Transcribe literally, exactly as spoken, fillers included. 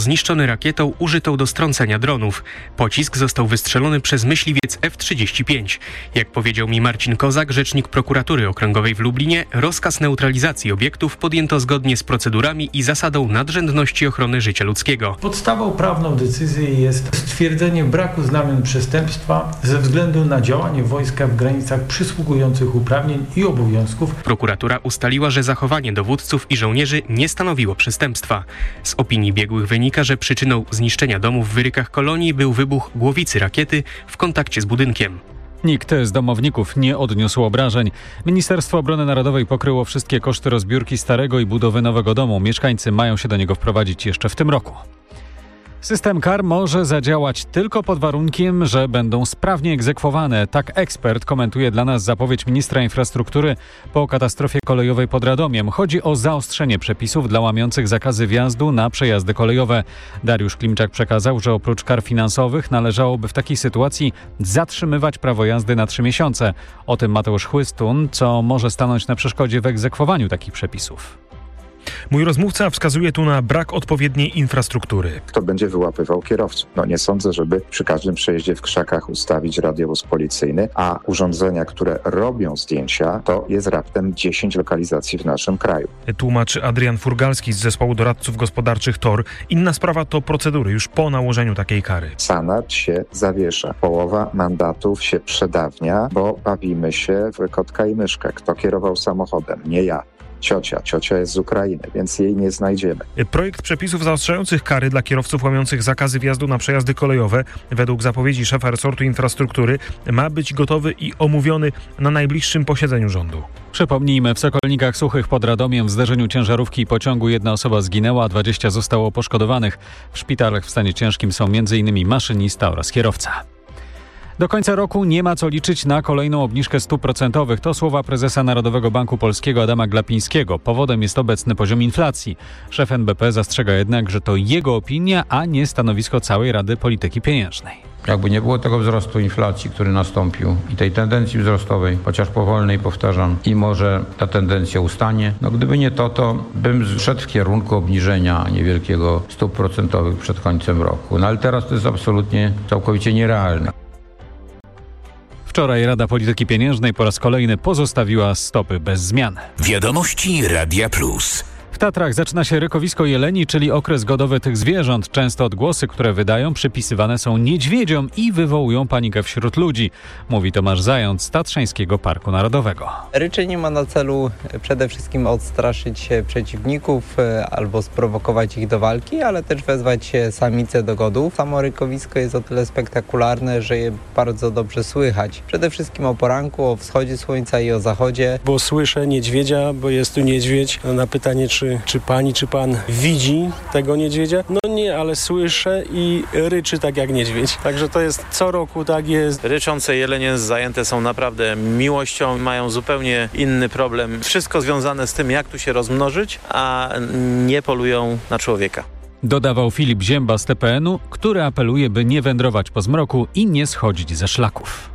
Zniszczony rakietą użytą do strącenia dronów. Pocisk został wystrzelony przez myśliwiec F trzydzieści pięć. Jak powiedział mi Marcin Kozak, rzecznik prokuratury okręgowej w Lublinie, rozkaz neutralizacji obiektów podjęto zgodnie z procedurami i zasadą nadrzędności ochrony życia ludzkiego. Podstawą prawną decyzji jest stwierdzenie braku znamion przestępstwa ze względu na działanie wojska w granicach przysługujących uprawnień i obowiązków. Prokuratura ustaliła, że zachowanie dowódców i żołnierzy nie stanowiło przestępstwa. Z opinii biegłych wynika, że przyczyną zniszczenia domu w Wyrykach Kolonii był wybuch głowicy rakiety w kontakcie z budynkiem. Nikt z domowników nie odniósł obrażeń. Ministerstwo Obrony Narodowej pokryło wszystkie koszty rozbiórki starego i budowy nowego domu. Mieszkańcy mają się do niego wprowadzić jeszcze w tym roku. System kar może zadziałać tylko pod warunkiem, że będą sprawnie egzekwowane. Tak ekspert komentuje dla nas zapowiedź ministra infrastruktury po katastrofie kolejowej pod Radomiem. Chodzi o zaostrzenie przepisów dla łamiących zakazy wjazdu na przejazdy kolejowe. Dariusz Klimczak przekazał, że oprócz kar finansowych należałoby w takiej sytuacji zatrzymywać prawo jazdy na trzy miesiące. O tym Mateusz Chłystun, co może stanąć na przeszkodzie w egzekwowaniu takich przepisów. Mój rozmówca wskazuje tu na brak odpowiedniej infrastruktury. Kto będzie wyłapywał kierowców? No nie sądzę, żeby przy każdym przejeździe w krzakach ustawić radiowóz policyjny, a urządzenia, które robią zdjęcia, to jest raptem dziesięć lokalizacji w naszym kraju. Tłumaczy Adrian Furgalski z zespołu doradców gospodarczych T O R. Inna sprawa to procedury już po nałożeniu takiej kary. Sanat się zawiesza. Połowa mandatów się przedawnia, bo bawimy się w kotka i myszkę. Kto kierował samochodem? Nie ja. Ciocia. Ciocia jest z Ukrainy, więc jej nie znajdziemy. Projekt przepisów zaostrzających kary dla kierowców łamiących zakazy wjazdu na przejazdy kolejowe, według zapowiedzi szefa resortu infrastruktury, ma być gotowy i omówiony na najbliższym posiedzeniu rządu. Przypomnijmy, w Sokolnikach Suchych pod Radomiem w zderzeniu ciężarówki i pociągu jedna osoba zginęła, a dwadzieścia zostało poszkodowanych. W szpitalach w stanie ciężkim są między innymi maszynista oraz kierowca. Do końca roku nie ma co liczyć na kolejną obniżkę stóp procentowych. To słowa prezesa Narodowego Banku Polskiego Adama Glapińskiego. Powodem jest obecny poziom inflacji. Szef N B P zastrzega jednak, że to jego opinia, a nie stanowisko całej Rady Polityki Pieniężnej. Jakby nie było tego wzrostu inflacji, który nastąpił i tej tendencji wzrostowej, chociaż powolnej, powtarzam, i może ta tendencja ustanie. No gdyby nie to, to bym szedł w kierunku obniżenia niewielkiego stóp procentowych przed końcem roku. No ale teraz to jest absolutnie całkowicie nierealne. Wczoraj Rada Polityki Pieniężnej po raz kolejny pozostawiła stopy bez zmian. Wiadomości Radia Plus. W Tatrach zaczyna się rykowisko jeleni, czyli okres godowy tych zwierząt. Często odgłosy, które wydają, przypisywane są niedźwiedziom i wywołują panikę wśród ludzi, mówi Tomasz Zając z Tatrzańskiego Parku Narodowego. Ryczenie ma na celu przede wszystkim odstraszyć przeciwników albo sprowokować ich do walki, ale też wezwać samice do godów. Samo rykowisko jest o tyle spektakularne, że je bardzo dobrze słychać. Przede wszystkim o poranku, o wschodzie słońca i o zachodzie. Bo słyszę niedźwiedzia, bo jest tu niedźwiedź. Na pytanie, czy Czy pani, czy pan widzi tego niedźwiedzia? No nie, ale słyszę i ryczy tak jak niedźwiedź. Także to jest co roku tak jest. Ryczące jelenie zajęte są naprawdę miłością, mają zupełnie inny problem. Wszystko związane z tym, jak tu się rozmnożyć, a nie polują na człowieka. Dodawał Filip Zięba z T P N u, który apeluje, by nie wędrować po zmroku i nie schodzić ze szlaków.